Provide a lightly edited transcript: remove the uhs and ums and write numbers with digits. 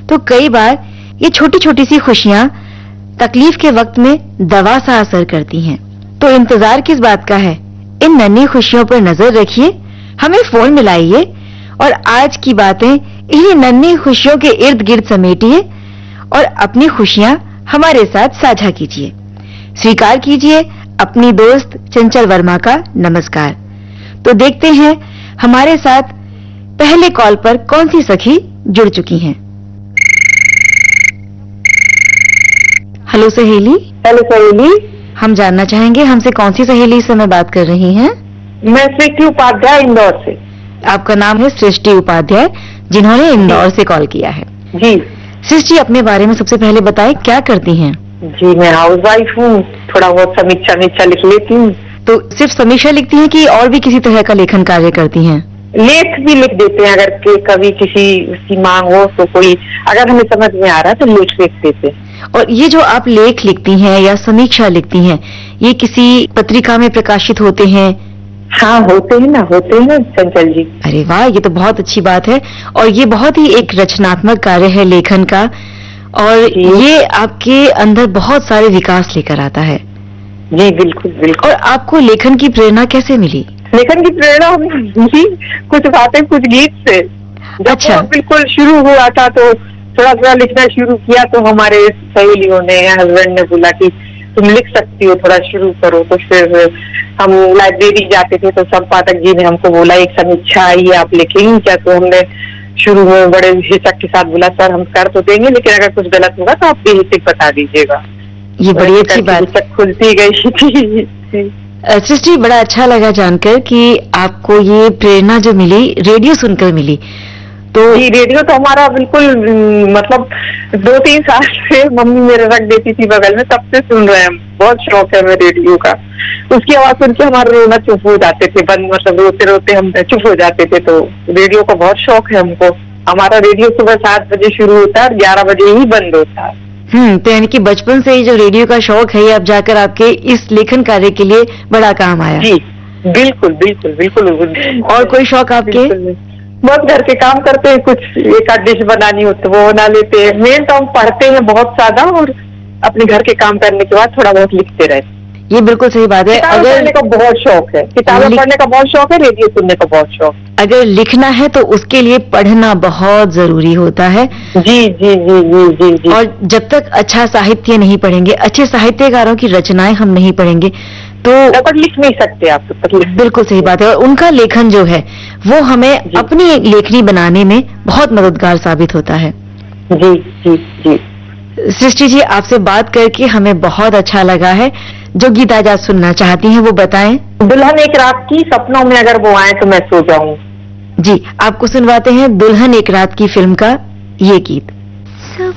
तो कई बार ये छोटी छोटी सी खुशियां तकलीफ के वक्त में दवा सा असर करती हैं। तो इंतजार किस बात का है? इन नन्ही खुशियों पर नजर रखिए, हमें फोन मिलाइए और आज की बातें इन्हीं नन्ही खुशियों के इर्द गिर्द समेटिए और अपनी खुशियां हमारे साथ साझा कीजिए। स्वीकार कीजिए अपनी दोस्त चंचल वर्मा का नमस्कार। तो देखते हैं हमारे साथ पहले कॉल पर कौन सी सखी जुड़ चुकी हैं। हेलो सहेली। हेलो सहेली, हम जानना चाहेंगे हमसे कौन सी सहेली इस समय बात कर रही हैं? मैं सृष्टि उपाध्याय इंदौर से। आपका नाम है सृष्टि उपाध्याय, जिन्होंने इंदौर से कॉल किया है। जी सृष्टि, अपने बारे में सबसे पहले बताएं, क्या करती हैं? जी, मैं हाउसवाइफ हूँ, थोड़ा बहुत समीक्षा लिख लेती हूँ। तो सिर्फ समीक्षा लिखती हैं कि और भी किसी तरह का लेखन कार्य करती हैं? लेख भी लिख देते हैं, अगर कभी किसी की मांग हो तो कोई, अगर हमें समझ में आ रहा है तो लेख लिख देते हैं। और ये जो आप लेख लिखती हैं या समीक्षा लिखती हैं, ये किसी पत्रिका में प्रकाशित होते हैं? हाँ, होते हैं ना चंचल जी। अरे वाह, ये तो बहुत अच्छी बात है और ये बहुत ही एक रचनात्मक कार्य है लेखन का, और ये आपके अंदर बहुत सारे विकास लेकर आता है। जी बिल्कुल बिल्कुल। और आपको लेखन की प्रेरणा कैसे मिली? लेखन की प्रेरणा मिली कुछ बातें, कुछ गीत से। अच्छा। बिल्कुल शुरू हुआ था तो थोड़ा थोड़ा लिखना शुरू किया, तो हमारे सहेलियों ने, हस्बैंड ने बोला कि तुम लिख सकती हो, थोड़ा शुरू करो। तो फिर हम लाइब्रेरी जाते थे तो संपादक जी ने हमको बोला एक समीक्षा आई है, आप लिखेंगी क्या? तो हमने शुरू में बड़े हिचक के साथ बोला, सर हम कर तो देंगे, लेकिन अगर कुछ गलत होगा तो आप बेहिचक बता दीजिएगा। ये बड़ी अच्छी बात, खुलती गई थी। सृष्टि, बड़ा अच्छा लगा जानकर कि आपको ये प्रेरणा जो मिली रेडियो सुनकर मिली। तो जी, रेडियो तो हमारा बिल्कुल, मतलब 2-3 साल से मम्मी मेरे रख देती थी बगल में, तब से सुन रहे हैं। बहुत शौक है हमें रेडियो का। उसकी आवाज सुन के हमारे रोना चुप हो जाते थे, मतलब रोते रोते हम चुप हो जाते थे। तो रेडियो का बहुत शौक है हमको। हमारा रेडियो सुबह 7 बजे शुरू होता है और 11 बजे ही बंद होता है। तो यानी कि बचपन से ही जो रेडियो का शौक है, ये अब जाकर आपके इस लेखन कार्य के लिए बड़ा काम आया। जी बिल्कुल बिल्कुल बिल्कुल। और कोई शौक आपके? बहुत घर के काम करते हैं, कुछ एक आध डिश बनानी हो तो वो बना लेते हैं। मेन तो हम पढ़ते हैं बहुत ज्यादा, और अपने घर के काम करने के बाद थोड़ा बहुत लिखते रहते। ये बिल्कुल सही बात है। अगर पढ़ने का बहुत शौक है, किताबें पढ़ने का बहुत शौक है, रेडियो सुनने का बहुत शौक। अगर लिखना है तो उसके लिए पढ़ना बहुत जरूरी होता है। जी जी जी जी जी जी। और जब तक अच्छा साहित्य नहीं पढ़ेंगे, अच्छे साहित्यकारों की रचनाएं हम नहीं पढ़ेंगे तो लिख नहीं सकते आप। बिल्कुल सही बात है। और उनका लेखन जो है वो हमें अपनी लेखनी बनाने में बहुत मददगार साबित होता है। जी जी जी। सृष्टि जी, आपसे बात करके हमें बहुत अच्छा लगा है। जो गीत आज आप सुनना चाहती हैं वो बताएं। दुल्हन एक रात की, सपनों में अगर वो आए तो मैं सो जाऊं। जी, आपको सुनवाते हैं दुल्हन एक रात की फिल्म का ये गीत।